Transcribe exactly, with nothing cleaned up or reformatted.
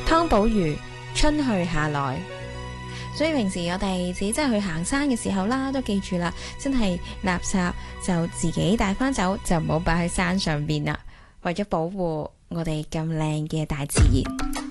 湯寶如春去夏來。所以平時我哋自己真係去行山嘅時候啦，都記住啦，真係垃圾就自己帶翻走，就唔好擺喺山上邊啦。為咗保護我哋咁靚嘅大自然。